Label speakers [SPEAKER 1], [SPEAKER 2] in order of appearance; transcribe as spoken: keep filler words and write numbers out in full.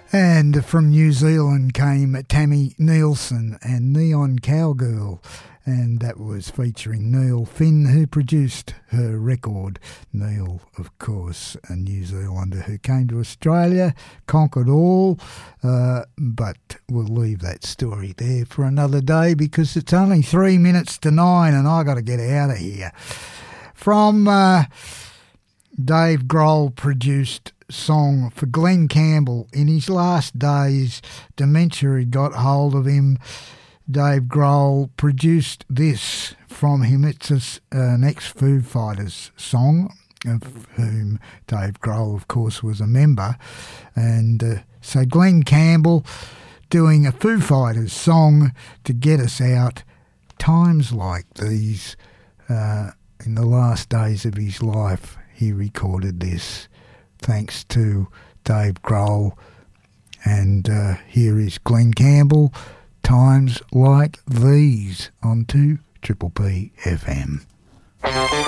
[SPEAKER 1] And from New Zealand came Tammy Nielsen and Neon Cowgirl, and that was featuring Neil Finn, who produced her record. Neil, of course, a New Zealander who came to Australia, conquered all, uh, but we'll leave that story there for another day because it's only three minutes to nine and I got to get out of here. From uh, Dave Grohl produced song for Glenn Campbell. In his last days, dementia had got hold of him. Dave Grohl produced this from him. It's a, an ex-Foo Fighters song, of whom Dave Grohl, of course, was a member. And uh, so Glenn Campbell doing a Foo Fighters song to get us out. Times like these, uh, in the last days of his life, he recorded this. Thanks to Dave Grohl. And uh, here is Glenn Campbell, Times Like These, on to Triple P F M.